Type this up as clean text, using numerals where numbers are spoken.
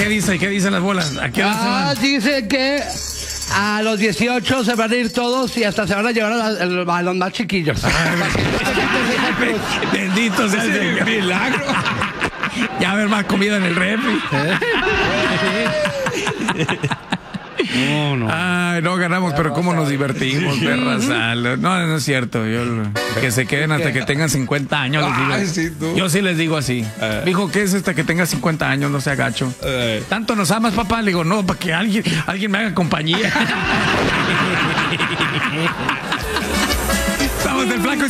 ¿Qué dice? ¿Qué dicen las bolas? ¿A qué hora se van? Dice que a los 18 se van a ir todos y hasta se van a llevar a los más chiquillos. Bendito sea el Señor. Milagro. Ya va a haber más comida en el refri. No. Ay, no ganamos, pero cómo nos divertimos, perras. No es cierto. Que se queden hasta que tengan 50 años. Les digo. Yo sí les digo así. Dijo, ¿qué es hasta que tenga 50 años? No sea gacho. ¿Tanto nos amas, papá? Le digo, no, para que alguien me haga compañía. Estamos del Flaco y